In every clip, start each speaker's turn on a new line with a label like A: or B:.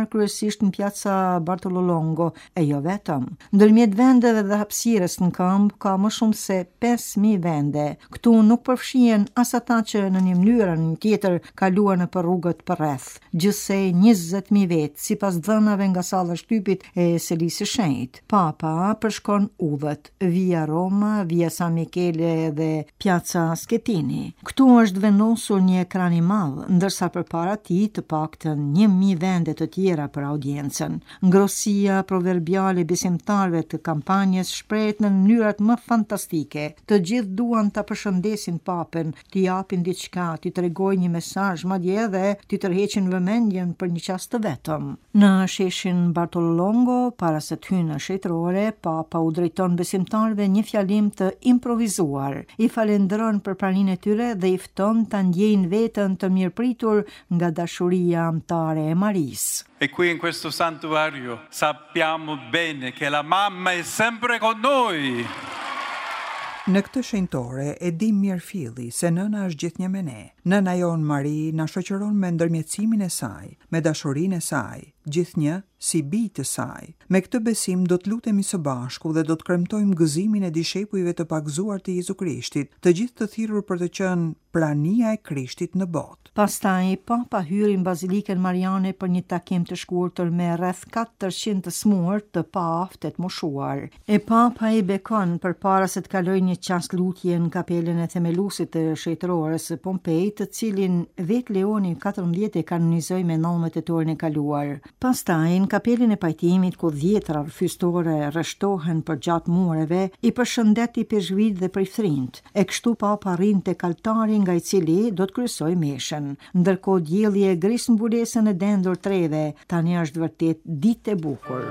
A: njohur kryesisht në Piazza Bartololongo e jo vetëm. Ndërmjet vendeve dhe hapësirës në këmbë ka më shumë se 5.000 vende. Këtu nuk përfshihen as ata që në një mënyrë në tjetër kaluan për rrugët përreth. Gjithsej 20.000 vetë, sipas dhënave nga salla shtypit e Selisë së Shenjtë. Papa përshkon udhët via Roma, via San Michele dhe Piazza Schettini. Këtu është vendosur një ekran i madh, ndërsa përpara tij të paktën 1.000 vende të tjera për audiencën. Ngrosia proverbiale besimtarëve të kampanjës shprehet në mënyrat më fantastike. Të gjithë duan ta përshëndesin papën, t'i japin diçka, t'i tregojnë një mesazh, madje edhe t'i tërheqin vëmendjen për një çast të vetëm. Në sheshin Bartololongo, para se të hyjë në shëtërore, papa u drejton besimtarëve një fjalim të improvisuar. I falendron për praninë e tyre dhe i fton ta ndjejnë veten të mirëpritur nga dashuria amtare e Marisë.
B: E qui in questo santuario sappiamo bene che la mamma è sempre con noi.
C: Në këtë shenjtore e dim mirëfilli se nëna është gjithnjë me ne. Nëna jon Mari na shoqëron me ndërmjetësimin e saj, me dashurinë e saj, gjithnjë si bijë të saj. Me këtë besim do të lutemi së bashku dhe do të kremtojmë gëzimin e dishepujve të pagzuar të Jezu Krishtit, të gjithë të thirrur për të qenë prania e Krishtit në botë.
A: Pastaj papa hyri në Bazilikën Mariane për një takim të shkurtër me rreth 400 smur të paaftë të moshuar. E papa i bekon përpara se të kalojë një çast lutje në kapelen e themeluesit të shëtërores së Pompeit, të cilin vetë Leoni 14 e kanonizoi me 19 tetorin e kaluar. Pastaj në kapelin e pajtimit, ku 10 rrëfystore rreshtohen për gjatë mureve, i përshëndeti peshqvit dhe priftrint. E kështu papa arrin tek altari nga i cili do të kryesojë meshën. Ndërkohë dielli e gris mbulesën e dendur treve, tani është vërtet ditë e bukur.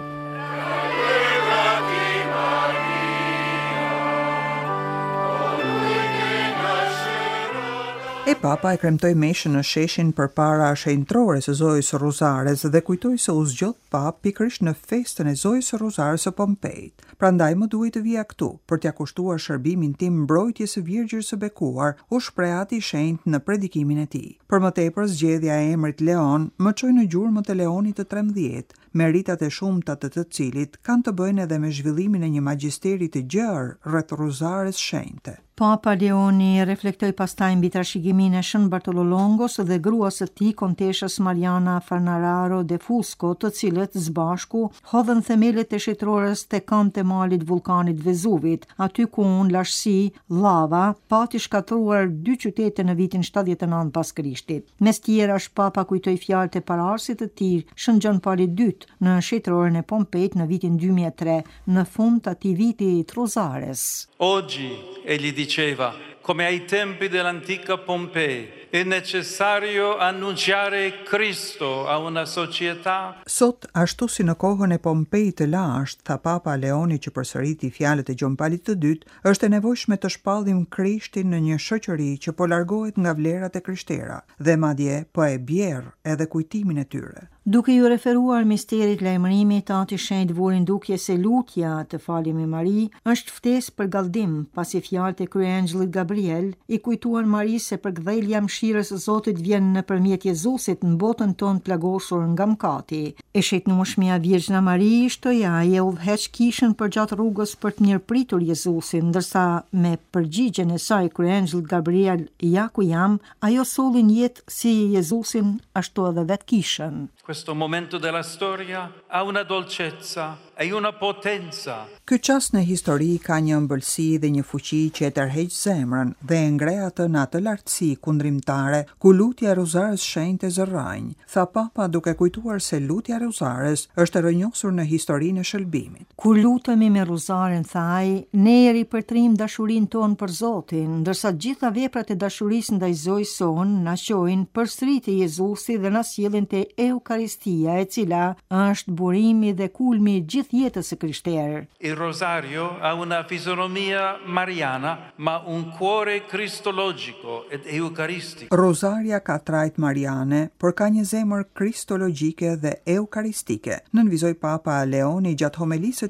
C: E papa e kremtoi meshën në sheshin përpara shenjtrores së Zojës së Rozares dhe kujtoi se u zgjodh pap pikërisht në festën e Zojës së Rozares së Pompeit. Prandaj më duhet të vija këtu për t'ia kushtuar shërbimin tim mbrojtjes së Virgjës së bekuar, u shpreh aty i shenjtë në predikimin e tij. Për më tepër zgjedhja e emrit Leon më çoi në gjurmët e Leonit të 13, meritat e shumta të cilit kanë të bëjnë edhe me zhvillimin e një magjisteri të gjerë rreth Rozares shenjte.
A: Papa Leoni reflektoi pastaj mbi trashëgiminë e Shën Bartololongos dhe gruas së tij, konteshës Mariana Farnararo de Fusco, të cilët së bashku hodhën themelet e shëtërores te këmbët e malit vulkanit Vezuvit, aty ku në lashësi lava pati shkatruar 2 qytete në vitin 79 pas Krishtit. Mes tjerash papa kujtoi fjalët e pararësit të tij, Shën Gjon Pauli II, në shëtëroren e Pompeit në vitin 2003, në fund të atij viti të Rozares.
B: Oggi egli diceva, come ai tempi dell'antica Pompei, è necessario annunciare Cristo a una società.
C: Sot, ashtu si në kohën e Pompeit të lashtë, tha Papa Leoni që përsëriti fjalët e Gjon Paulit të dytë, është e nevojshme të shpallim Krishtin në një shoqëri që po largohet nga vlerat e krishtera dhe madje po e bjerr edhe kujtimin e tyre.
A: Duke ju referuar misterit lajmërimit, Ati Shenjtë vurin dukje se lutja të falemi Mari është ftesë për galldim, pasi fjalët e kryengjëllit Gabriel i kujtuan Marisë se përkthjelja mëshirës së Zotit vjen nëpërmjet Jezusit në botën tonë plagosur nga mëkati. E shetnueshmja Virgjna Mari shtoi aje udhëheq kishën përgjatë rrugës për të mirëpritur Jezusin, ndërsa me përgjigjen e saj kryengjëllit Gabriel, ja ku jam, ajo solli në jetë si Jezusin ashtu edhe vetë kishën.
B: Questo momento della storia ha una dolcezza e una potenza.
C: Ky çast në histori ka një ëmbëlsi dhe një fuqi që e tërheq zemrën dhe e ngre atë në atë lartësi kundrimtare ku lutja e Rozares shenjtë e zërrajnë, tha Papa duke kujtuar se lutja e Rozares është e rrënjosur në historinë e shëlbimit.
A: Kur lutemi me Rozaren, tha ai, ne e ripërtrim dashurinë tonë për Zotin, ndërsa gjitha veprat e dashurisë ndaj Zojës sonë na qojnë përsëri te Jezusi dhe na sjellin te Eukaristia, e cila është burimi dhe kulmi i gjithë jetës së krishterë.
B: Il rosario ha una fisionomia mariana, ma un cuore cristologico ed eucaristico.
C: Rosaria ka trajt mariane, por ka një zemër kristologjike dhe eukaristike, nënvizoi Papa Leoni gjatë homelisë së tij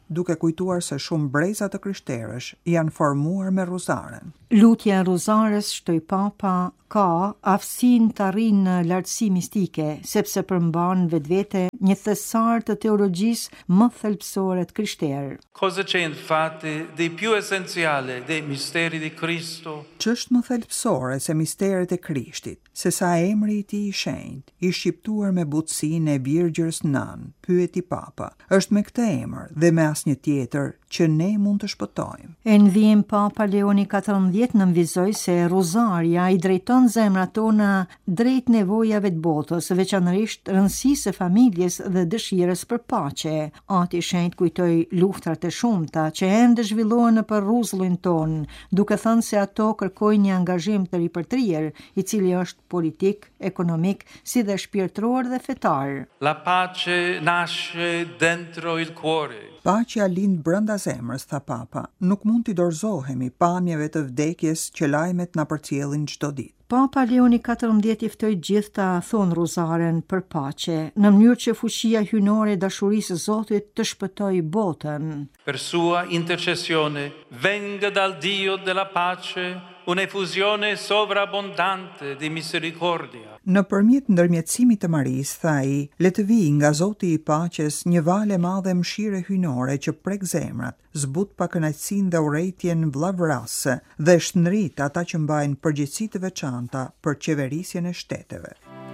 C: duke kujtuar se shumë breza të krishterësh janë formuar me ruzaren.
A: Lutja e Ruzares, shtoi Papa, ka aftësinë të arrijë në lartësi mistike, sepse përmban vetvete një thesar të teologjisë më thelbësore të krishterë.
B: Cosa c'è infatti di più essenziale dei misteri di Cristo?
C: Ç'është më thelbësore se misteret e Krishtit, se sa emri i tij i shenjtë, i shqiptuar me butësinë e Virgjës Nën, pyeti Papa, është me këtë emër dhe me asnjë tjetër që ne mund të shpëtojmë.
A: E ndhiem Papa Leoni XIV nënvizoi se Rozaria i drejton zemrat tona drejt nevojave të botës, veçanërisht rëndësisë së familjes dhe dëshirës për paqe. Ati i Shenjtë kujtoi luftrat e shumta që ende zhvillohen nëpër rrezullin ton, duke thënë se ato kërkojnë një angazhim të ripërtrirë, i cili është politik, ekonomik, si dhe shpirtëror dhe fetar.
B: La pace nasce dentro il cuore.
C: Paqja lind brenda zemrës, tha Papa. Nuk mund t'i dorëzohemi pamjeve të vdekjes që lajmet na përcjellin çdo ditë.
A: Papa Leoni XIV i ftoi gjithë ta thonë ruzaren për paqe, në mënyrë që fuqia hyjnore e dashurisë së Zotit të shpëtojë botën.
B: Per sua intercessione venga dal Dio della pace un'effusione sovrabbondante di misericordia.
C: Në përmjet ndërmjetësimit të Marisë, tha ai, le të vijë nga Zoti i paqes një vale madhe mëshire hyjnore që prek zemrat, zbut pa kënaqësinë dhe urrejtjen vllavrase dhe shndrit ata që mbajnë përgjegjësi të veçanta për qeverisjen e shteteve.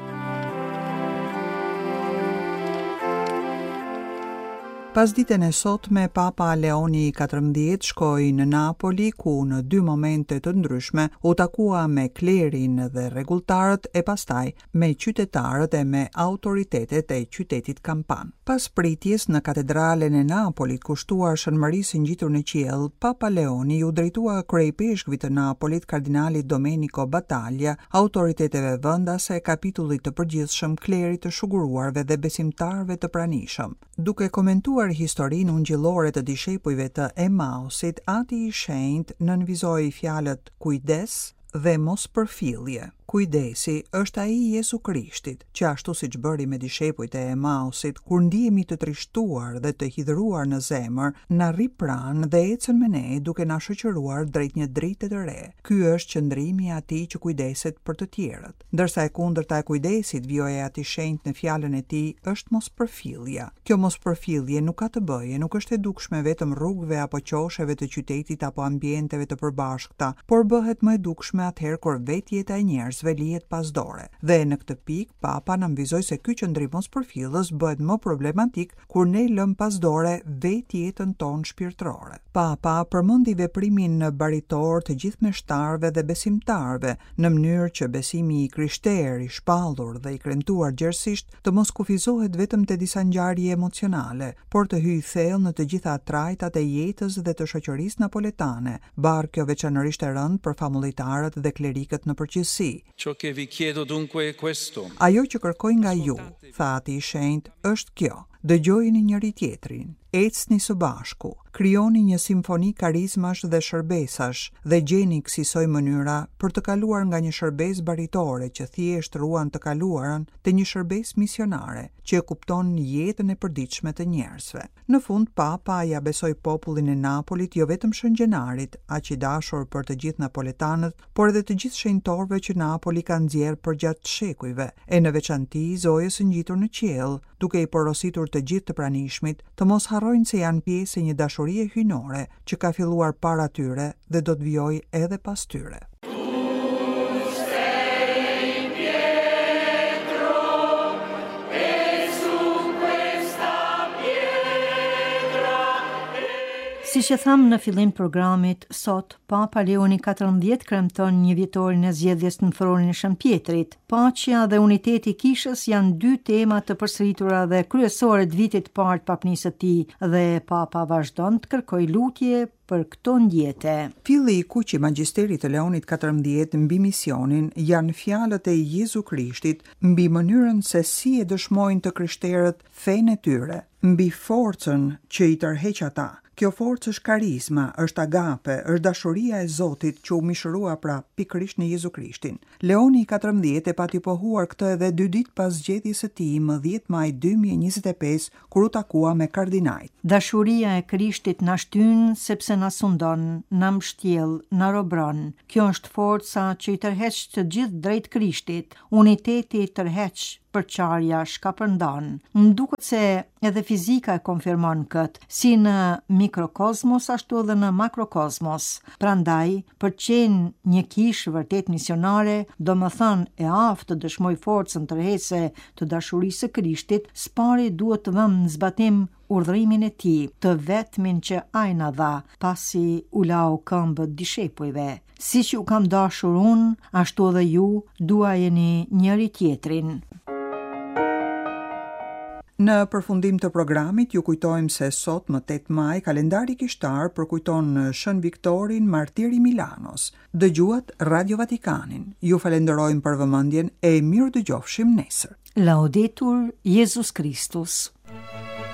C: Pas ditën e sotme, Papa Leoni XIV shkoi në Napoli, ku në 2 momente të ndryshme u takua me klerin dhe rregulltarët e pastaj me qytetarët e me autoritetet e qytetit Kampan. Pas pritjes në katedralen e Napolit, kushtuar Shënmërisë ngjitur në qiell, Papa Leoni u drejtua kryePeshkuvit të Napolit, kardinalit Domenico Battaglia, autoriteteve vendase, kapitullit të përgjithshëm, klerit të shuguruarve dhe besimtarëve të pranishëm. Duke komentuar historinë ungjillore të dishepujve të Emausit, Ati i Shenjtë nënvizoi fjalët kujdes dhe mos përfillje. Kujdesi është ai Jesu Krishtit, që ashtu siç bëri me dishepujt e Emausit, kur ndihemi të trishtuar dhe të hidhur në zemër, na rri pranë dhe ecën me ne duke na shoqëruar drejt një drite të re. Ky është qëndrimi i atij që kujdeset për të tjerët. Ndërsa e kundërta e kujdesit, vjoj Ati i Shenjtë në fjalën e tij, është mospërfillja. Kjo mospërfillje nuk ka të bëjë, nuk është e dukshme vetëm rrugëve apo qosheve të qytetit apo ambienteve të përbashkëta, por bëhet më e dukshme atëherë kur vetë jeta e njerëzve lihet pas dore. Dhe në këtë pikë Papa na mbizoi se ky qëndrim mospërfillës bëhet më problematik kur ne lëm pas dore vetë jetën tonë shpirtërore. Papa përmendi veprimin baritor të gjithë meshtarëve dhe besimtarëve, në mënyrë që besimi i krishterë i shpallur dhe i kremtuar gjerësisht të mos kufizohet vetëm te disa ngjarje emocionale, por të hyjë thellë në të gjitha trajtat e jetës dhe të shoqërisë napoletane, barë kjo veçanërisht e rënd për famullitarët dhe klerikët në përgjithësi.
B: Ciò che vi chiedo dunque è questo.
C: Ajo që kërkoj nga ju, tha Ati i Shenjtë, është kjo: dëgjojeni njëri tjetrin, ecni së bashku, krijoni një simfoni karizmash dhe shërbesash dhe gjeni kësaj mënyra për të kaluar nga një shërbes baritore që thjesht ruan të kaluarën te një shërbes misionare që e kupton jetën e përditshme të njerëzve. Në fund, Papa ja besoi popullin e Napolit jo vetëm shëngjenarit, aq i dashur për të gjithë napoletanët, por edhe të gjithë shenjtorëve që Napoli ka nxjerrë përgjatë shekujve, e në veçanti zojës së ngjitur në qiell, duke i porositur të gjithë të pranishmit të mos harrojnë se janë pjesë e një dashurie hyjnore që ka filluar para tyre dhe do të vijojë edhe pas tyre.
A: Si që thamë në fillim programit, sot Papa Leoni XIV kremton një vjetorin e zgjedhjes në thronin e Shënpjetrit. Paqja dhe uniteti i kishës janë 2 tema të përsëritura dhe kryesore të vitit të parë të papnisë së tij, dhe Papa vazhdon të kërkojë lutje për këto ndjete.
C: Filli i kuq i magjisterit të Leonit XIV mbi misionin janë fjalët e Jezu Krishtit mbi mënyrën se si e dëshmojnë të krishterët fenë e tyre, mbi forcën që i tërheq ata, Kjo forcë është karizma, është agape, është dashuria e Zotit që u mishërua pra pikërisht në Jezu Krishtin. Leoni 14 e pati pohuar këtë edhe 2 ditë pas zgjedhjes së tij më 10 maj 2025 kur u takua me kardinajt.
A: Dashuria e Krishtit na shtyn sepse na sundon, na mbështjell, na robron. Kjo është forca që i tërheq të gjithë drejt Krishtit, uniteti i tërheq përçarja shkapërndan. Më duket se edhe fizika e konfirmon këtë, si në mikrokozmos ashtu edhe në makrokozmos. Prandaj, për qenë një kishë vërtet misionare, do më thënë e aftë të dëshmoj forcën tërheqëse të dashurisë së Krishtit, spari duhet të vëmë në zbatim urdhërimin e tij, të vetmin që ai na dha, pasi u lau këmbët dishepujve. Siç ju kam dashur unë, ashtu edhe ju duajeni njëri tjetrin.
C: Në përfundim të programit ju kujtojmë se sot më 8 maj kalendari kishtar përkujton Shën Viktorin, martiri Milanos. Dëgjuat Radio Vatikanin. Ju falenderojmë për vëmendjen e mirë dëgjofshim nesër.
A: Laudetur Jesus Christus.